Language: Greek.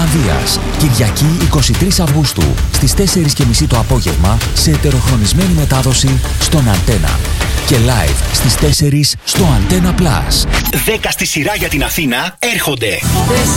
Ολλανδίας. Κυριακή 23 Αυγούστου στις 4:30 το απόγευμα σε ετεροχρονισμένη μετάδοση στον Αντένα. Και live στις 4 στο Antenna Plus. 10 στη σειρά για την Αθήνα έρχονται.